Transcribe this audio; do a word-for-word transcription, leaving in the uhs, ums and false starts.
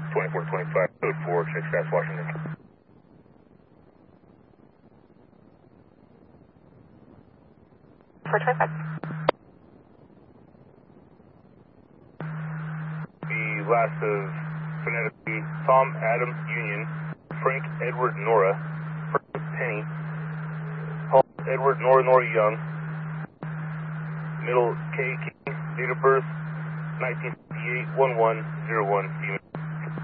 twenty-four twenty-five, code four, check South Washington. four twenty-five. The last of phonetically Tom, Adam, Union, Frank, Edward, Nora, Frank, Penny, Paul, Edward, Nora, Nora, Young, middle, K, King, date of birth, nineteen fifty-eight, one one zero one, female.